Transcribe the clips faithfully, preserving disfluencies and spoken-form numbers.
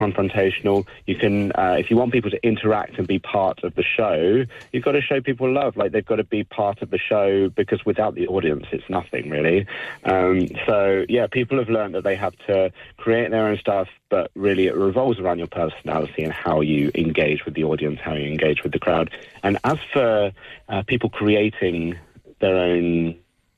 confrontational. You can, uh, if you want people to interact and be part of the show, you've got to show people love. Like, they've got to be part of the show, because without the audience, it's nothing, really. Um, so, yeah, people have learned that they have to create their own stuff, but really it revolves around your personality and how you engage with the audience, how you engage with the crowd. And as for uh, people creating their own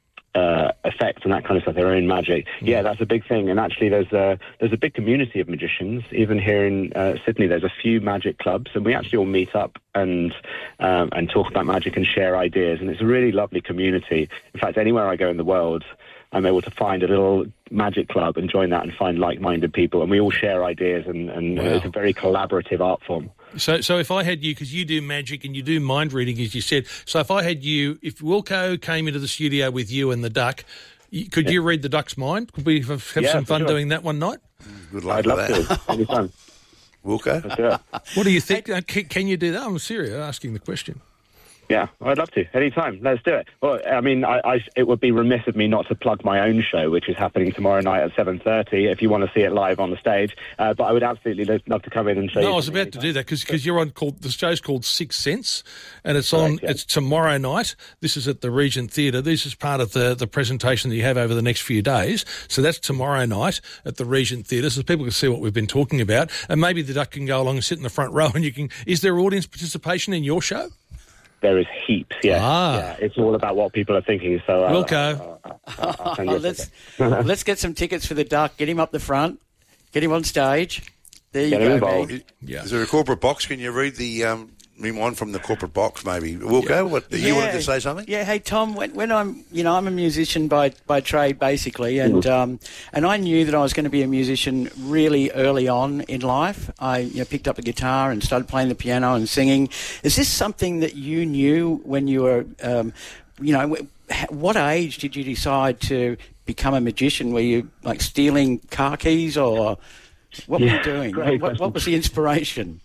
Uh, effects and that kind of stuff, their own magic. Yeah, that's a big thing. And actually, there's a there's a big community of magicians. Even here in uh, Sydney, there's a few magic clubs, and we actually all meet up and um, and talk about magic and share ideas. And it's a really lovely community. In fact, anywhere I go in the world, I'm able to find a little magic club and join that and find like-minded people, and we all share ideas, and, and wow. It's a very collaborative art form. So so if I had you, because you do magic and you do mind reading, as you said, so if I had you, if Wilco came into the studio with you and the duck, could yeah. you read the duck's mind? Could we have, have yeah, some fun sure. doing that one night? Good luck I'd with love that. to. Anytime. Wilco? Sure. What do you think? Can, can you do that? I'm serious, asking the question. Yeah, I'd love to. Anytime. Let's do it. Well, I mean, I, I, it would be remiss of me not to plug my own show, which is happening tomorrow night at seven thirty, if you want to see it live on the stage. Uh, but I would absolutely love to come in and show no, you. No, I was about anytime. to do that, because you're on called, the show's called Sixth Sense, and it's on, Correct, yeah. it's tomorrow night. This is at the Regent Theatre. This is part of the, the presentation that you have over the next few days. So that's tomorrow night at the Regent Theatre, so people can see what we've been talking about. And maybe the duck can go along and sit in the front row, and you can. Is there audience participation in your show? There is heaps, yeah. Ah. yeah. It's all about what people are thinking. So, uh, Wilco, uh, uh, uh, uh, let's let's get some tickets for the duck. Get him up the front. Get him on stage. There you Get go, man. Yeah. Is there a corporate box? Can you read the um, me one from the corporate box, maybe? Wilco, yeah. what, you yeah. wanted to say something? Yeah. Hey, Tom. When, when I'm, you know, I'm a musician by, by trade, basically, and um, and I knew that I was going to be a musician really early on in life. I you know, picked up the guitar and started playing the piano and singing. Is this something that you knew when you were, um, you know, what age did you decide to become a magician? Were you like stealing car keys, or what yeah, were you doing? What, what, what was the inspiration?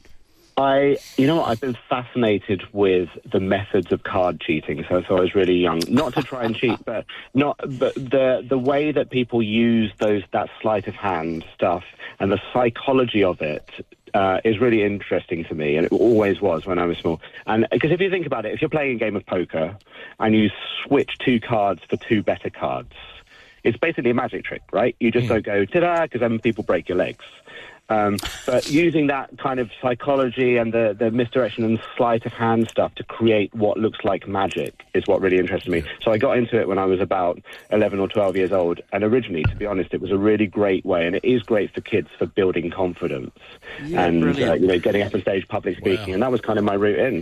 I, you know what, I've been fascinated with the methods of card cheating since I was really young. Not to try and cheat, but not, but the the way that people use those that sleight of hand stuff and the psychology of it uh, is really interesting to me, and it always was when I was small. And because if you think about it, if you're playing a game of poker and you switch two cards for two better cards, it's basically a magic trick, right? You just mm. don't go ta-da, because then people break your legs. Um, but using that kind of psychology and the, the misdirection and sleight of hand stuff to create what looks like magic is what really interested me. So I got into it when I was about eleven or twelve years old. And originally, to be honest, it was a really great way. And it is great for kids for building confidence yeah, and uh, you know, getting up on stage, public speaking. Wow. And that was kind of my route in.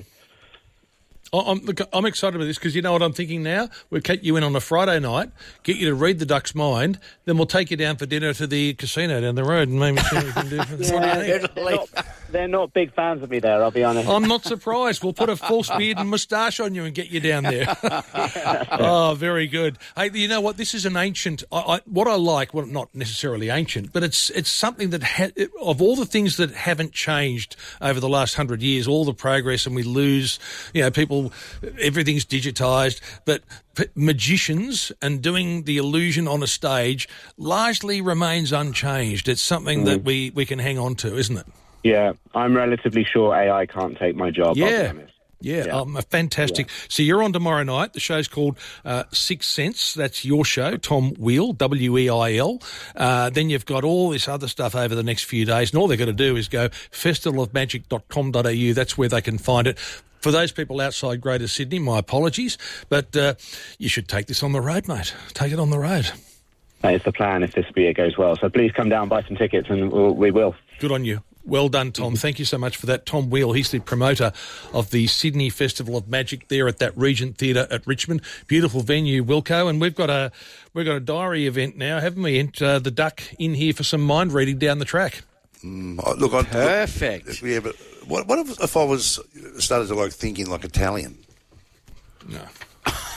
I'm, I'm excited about this, because you know what I'm thinking now? We'll get you in on a Friday night, get you to read the duck's mind, then we'll take you down for dinner to the casino down the road and maybe see what we can do. For yeah, they're, they're, not, they're not big fans of me there, I'll be honest. I'm not surprised. We'll put a false beard and moustache on you and get you down there. Oh, very good. Hey, you know what? This is an ancient... I, I, what I like, well, not necessarily ancient, but it's it's something that... Ha, of all the things that haven't changed over the last hundred years, all the progress, and we lose, you know, people... Everything's digitised, but p- magicians and doing the illusion on a stage largely remains unchanged. It's something mm. that we, we can hang on to, isn't it? Yeah, I'm relatively sure A I can't take my job. Yeah. I'll be honest. Yeah, yeah. Um, fantastic. Yeah. So you're on tomorrow night. The show's called uh, Sixth Sense. That's your show, Tom Wheel, W E I L. Uh, then you've got all this other stuff over the next few days, and all they've got to do is go festival of magic dot com dot a u. That's where they can find it. For those people outside Greater Sydney, my apologies, but uh, you should take this on the road, mate. Take it on the road. That is the plan if this year goes well. So please come down, buy some tickets, and we'll, we will. Good on you. Well done, Tom. Thank you so much for that. Tom Wheel, he's the promoter of the Sydney Festival of Magic there at that Regent Theatre at Richmond. Beautiful venue, Wilco. And we've got a we've got a diary event now, haven't we? And, uh, the duck in here for some mind reading down the track. Mm, look, I, Perfect. Look, yeah, but what, what if, if I was started to like thinking like Italian? No.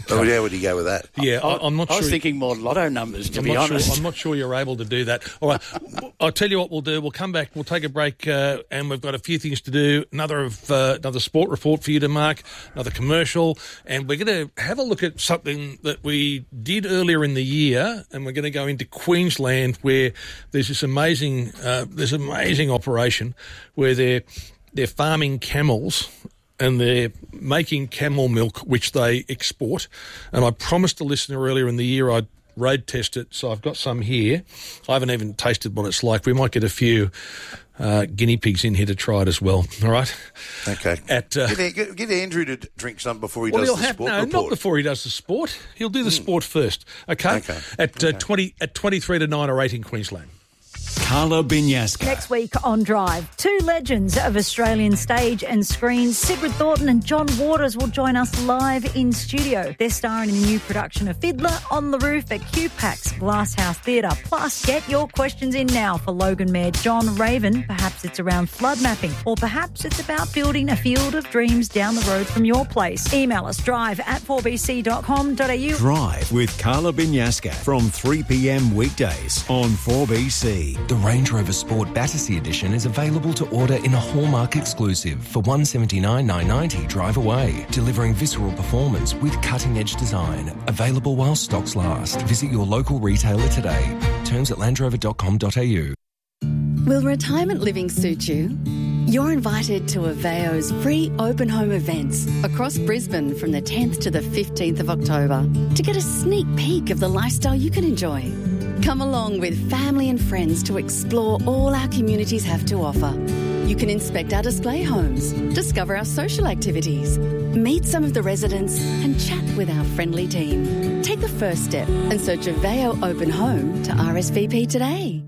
Oh, yeah, would you go with that? Yeah, I, I'm not I sure. was thinking more lotto numbers, to I'm be not honest. Sure, I'm not sure you're able to do that. All right, I'll tell you what we'll do. We'll come back. We'll take a break, uh, and we've got a few things to do. Another of uh, another sport report for you to mark. Another commercial, and we're going to have a look at something that we did earlier in the year, and we're going to go into Queensland, where there's this amazing, uh, there's an amazing operation where they're they're farming camels. And they're making camel milk, which they export. And I promised a listener earlier in the year I'd road test it, so I've got some here. I haven't even tasted what it's like. We might get a few uh, guinea pigs in here to try it as well. All right? Okay. At, uh, get, get, get Andrew to drink some before he well, does he'll the have, sport no, report. not before he does the sport. He'll do the mm. sport first. Okay? Okay. At, okay. Uh, twenty, at twenty-three to nine or eight in Queensland. Carla Binyaska. Next week on Drive, two legends of Australian stage and screen, Sigrid Thornton and John Waters, will join us live in studio. They're starring in the new production of Fiddler on the Roof at Q PAX Glasshouse Theatre. Plus, get your questions in now for Logan Mayor John Raven. Perhaps it's around flood mapping, or perhaps it's about building a field of dreams down the road from your place. Email us drive at four b c dot com dot a u. Drive with Carla Binyaska from three p m weekdays on four B C. The Range Rover Sport Battersea Edition is available to order in a Hallmark exclusive for one hundred seventy-nine thousand nine hundred ninety drive away, delivering visceral performance with cutting-edge design. Available while stocks last. Visit your local retailer today. Terms at land rover dot com dot a u. Will retirement living suit you? You're invited to Aveo's free open home events across Brisbane from the tenth to the fifteenth of October to get a sneak peek of the lifestyle you can enjoy. Come along with family and friends to explore all our communities have to offer. You can inspect our display homes, discover our social activities, meet some of the residents and chat with our friendly team. Take the first step and search Aveo Open Home to R S V P today.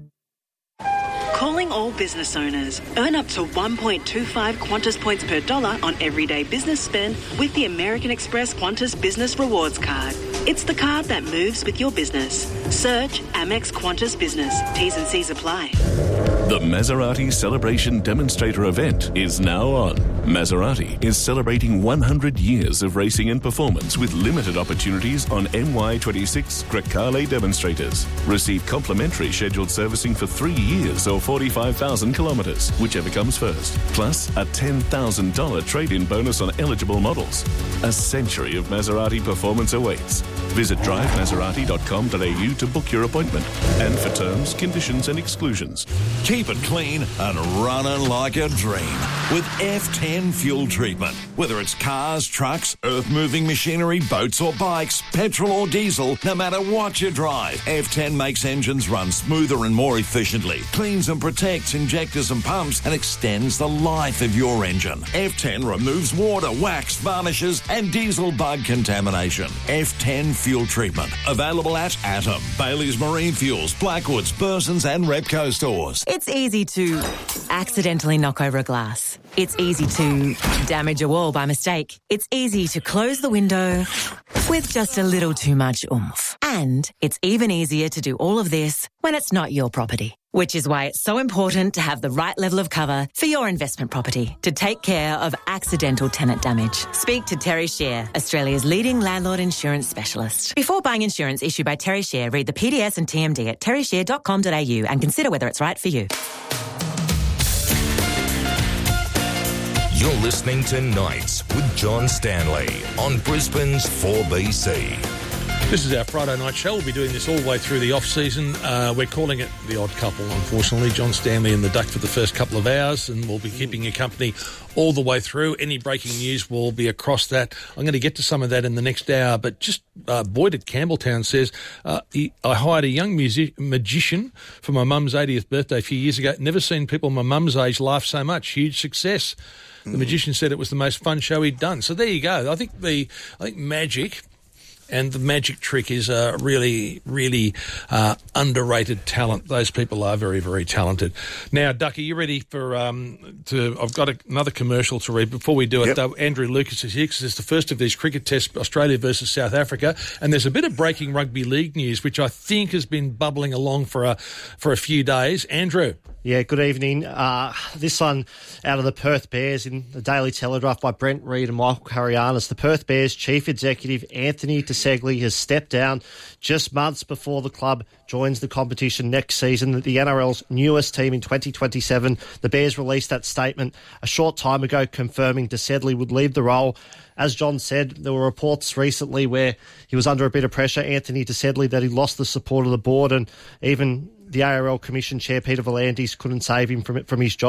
Calling all business owners. Earn up to one point two five Qantas points per dollar on everyday business spend with the American Express Qantas Business Rewards Card. It's the card that moves with your business. Search Amex Qantas Business. T's and C's apply. The Maserati Celebration Demonstrator event is now on. Maserati is celebrating one hundred years of racing and performance with limited opportunities on M Y twenty-six Grecale demonstrators. Receive complimentary scheduled servicing for three years or forty-five thousand kilometres, whichever comes first. Plus a ten thousand dollars trade-in bonus on eligible models. A century of Maserati performance awaits. Visit drive maserati dot com dot a u to book your appointment and for terms, conditions and exclusions. Keep it clean and running like a dream with F ten fuel treatment. Whether it's cars, trucks, earth-moving machinery, boats or bikes, petrol or diesel, no matter what you drive, F ten makes engines run smoother and more efficiently, cleans and protects injectors and pumps, and extends the life of your engine. F ten removes water, wax, varnishes and diesel bug contamination. F ten fuel treatment. Available at Atom, Bailey's Marine Fuels, Blackwoods, Burson's and Repco stores. It's easy to accidentally knock over a glass. It's easy to damage a wall by mistake. It's easy to close the window with just a little too much oomph. And it's even easier to do all of this when it's not your property. Which is why it's so important to have the right level of cover for your investment property to take care of accidental tenant damage. Speak to Terry Shear, Australia's leading landlord insurance specialist. Before buying insurance issued by Terry Shear, read the P D S and T M D at terry shear dot com dot a u and consider whether it's right for you. You're listening to Nights with John Stanley on Brisbane's four B C. This is our Friday night show. We'll be doing this all the way through the off-season. Uh, we're calling it The Odd Couple, unfortunately. John Stanley and the Duck for the first couple of hours, and we'll be keeping you company all the way through. Any breaking news will be across that. I'm going to get to some of that in the next hour, but just uh, Boyd at Campbelltown says, uh, he, I hired a young music- magician for my mum's eightieth birthday a few years ago. Never seen people my mum's age laugh so much. Huge success. The magician said it was the most fun show he'd done. So there you go. I think the I think magic and the magic trick is a really, really uh, underrated talent. Those people are very, very talented. Now, Ducky, you ready for um, to? I've got a, another commercial to read. Before we do it, yep. though, Andrew Lucas is here because it's the first of these cricket tests, Australia versus South Africa, and there's a bit of breaking rugby league news which I think has been bubbling along for a for a few days. Andrew. Yeah, good evening. Uh, this one out of the Perth Bears in the Daily Telegraph by Brent Reid and Michael Karianis. The Perth Bears chief executive Anthony DeSegli has stepped down just months before the club joins the competition next season. The N R L's newest team in twenty twenty-seven. The Bears released that statement a short time ago confirming DeSegli would leave the role. As John said, there were reports recently where he was under a bit of pressure, Anthony DeSegli, that he lost the support of the board, and even the A R L Commission Chair Peter V'landys couldn't save him from from his job.